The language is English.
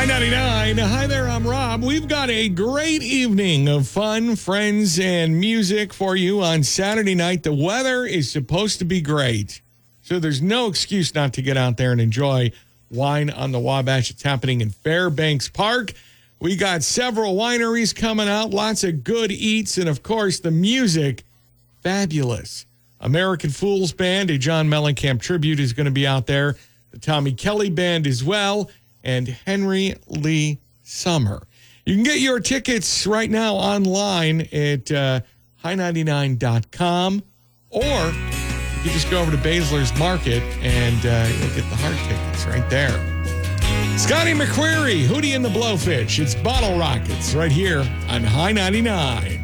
High 99. Hi there, I'm Rob. We've got a great evening of fun, friends, and music for you on Saturday night. The weather is supposed to be great, so there's no excuse not to get out there and enjoy Wine on the Wabash. It's happening in Fairbanks Park. We got several wineries coming out, lots of good eats, and of course, the music, fabulous. American Fools Band, a John Mellencamp tribute, is going to be out there. The Tommy Kelly Band as well, and Henry Lee Summer. You can get your tickets right now online at high99.com, or you can just go over to Baszler's Market and you'll get the hard tickets right there. Scotty McCreery, Hootie and the Blowfish. It's Bottle Rockets right here on High 99.